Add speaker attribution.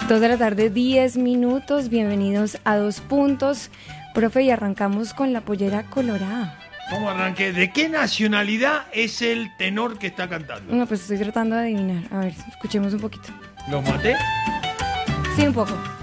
Speaker 1: 2 de la tarde, 10 minutos. Bienvenidos a Dos Puntos. Profe, y arrancamos con la pollera colorada.
Speaker 2: ¿Cómo arranqué? ¿De qué nacionalidad es el tenor que está cantando?
Speaker 1: No, pues estoy tratando de adivinar. A ver, escuchemos un poquito.
Speaker 2: ¿Los maté?
Speaker 1: Sí, un poco.